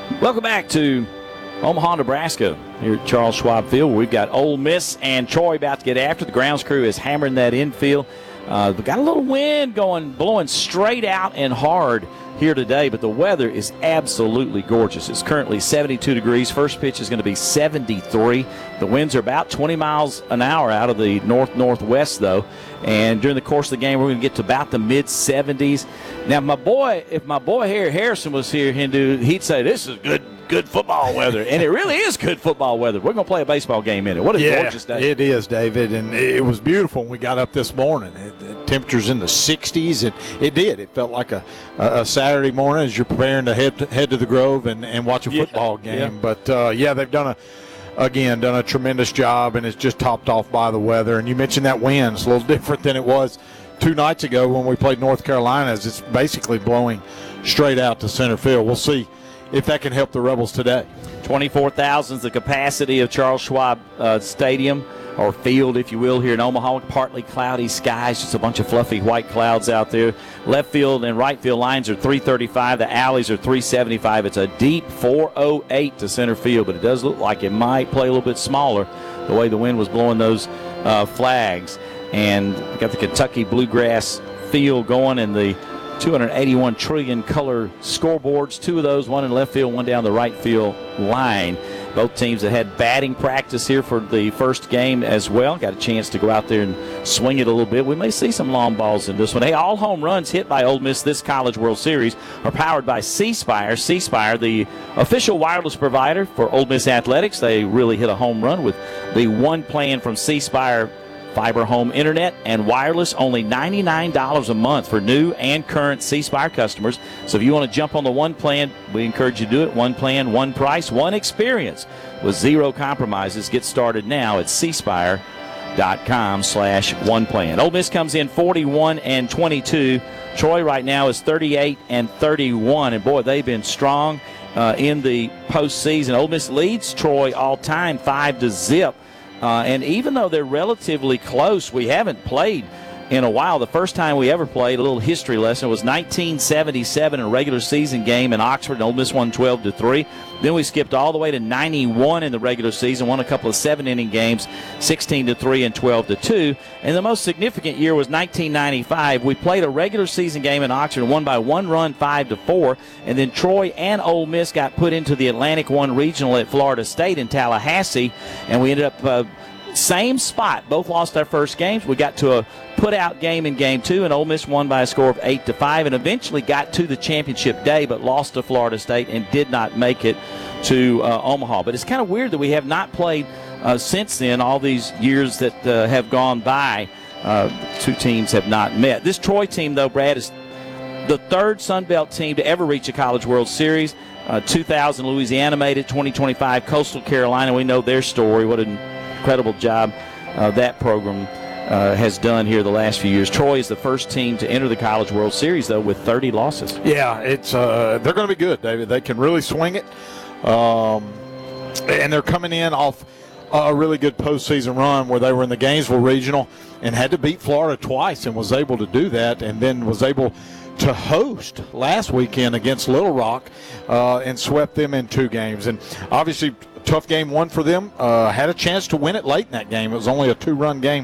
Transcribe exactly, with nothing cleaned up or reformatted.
Welcome back to Omaha, Nebraska, here at Charles Schwab Field. We've got Ole Miss and Troy about to get after. The grounds crew is hammering that infield. Uh, we've got a little wind going, blowing straight out and hard here today, but the weather is absolutely gorgeous. It's currently seventy-two degrees. First pitch is going to be seventy-three. The winds are about twenty miles an hour out of the north-northwest, though. And during the course of the game, we're going to get to about the mid-seventies. Now, my boy, if my boy here, Harrison, was here, Hindu, he'd say this is good good football weather. And it really is good football weather. We're going to play a baseball game in it. What a yeah, gorgeous day. It is, David. And it was beautiful when we got up this morning. It, the temperatures in the sixties, and it did. It felt like a, a Saturday morning as you're preparing to head to, head to the Grove and, and watch a football yeah, game. Yeah. But, uh, yeah, they've done a again, done a tremendous job, and it's just topped off by the weather. And you mentioned that wind. It's a little different than it was two nights ago when we played North Carolina, as it's basically blowing straight out to center field. We'll see if that can help the Rebels today. twenty-four thousand is the capacity of Charles Schwab uh, Stadium, or field, if you will, here in Omaha. Partly cloudy skies, just a bunch of fluffy white clouds out there. Left field and right field lines are three thirty-five. The alleys are three seventy-five. It's a deep four oh eight to center field, but it does look like it might play a little bit smaller the way the wind was blowing those uh, flags. And we got the Kentucky Bluegrass field going, and the two hundred eighty-one trillion color scoreboards, two of those, one in left field, one down the right field line. Both teams that had batting practice here for the first game as well. Got a chance to go out there and swing it a little bit. We may see some long balls in this one. Hey, all home runs hit by Ole Miss this College World Series are powered by C Spire. C Spire, the official wireless provider for Ole Miss Athletics. They really hit a home run with the one plan from C Spire fiber home internet and wireless, only ninety-nine dollars a month for new and current C Spire customers. So if you want to jump on the one plan, we encourage you to do it. One plan, one price, one experience with zero compromises. Get started now at c spire dot com slash one plan. Ole Miss comes in forty-one and twenty-two. Troy right now is thirty-eight and thirty-one. And boy, they've been strong uh, in the postseason. Ole Miss leads Troy all time five to zip. Uh, and even though they're relatively close, we haven't played in a while. The first time we ever played, a little history lesson, was nineteen seventy-seven, a regular season game in Oxford, and Ole Miss won twelve to three. Then we skipped all the way to ninety-one in the regular season, won a couple of seven-inning games, sixteen to three and twelve to two. And the most significant year was nineteen ninety-five. We played a regular season game in Oxford and won by one run, five to four. And then Troy and Ole Miss got put into the Atlantic one Regional at Florida State in Tallahassee, and we ended up uh, same spot. Both lost their first games. We got to a put-out game in game two, and Ole Miss won by a score of eight to five, and eventually got to the championship day, but lost to Florida State and did not make it to uh, Omaha. But it's kind of weird that we have not played uh, since then. All these years that uh, have gone by, uh, two teams have not met. This Troy team, though, Brad, is the third Sun Belt team to ever reach a College World Series. Uh, two thousand, Louisiana made it. twenty twenty-five, Coastal Carolina. We know their story. What an incredible job uh, that program uh, has done here the last few years. Troy is the first team to enter the College World Series, though, with thirty losses. Yeah, it's uh, they're going to be good, David. They can really swing it, um, and they're coming in off a really good postseason run where they were in the Gainesville Regional and had to beat Florida twice and was able to do that, and then was able to host last weekend against Little Rock uh, and swept them in two games. And obviously, tough game one for them. Uh, had a chance to win it late in that game. It was only a two-run game.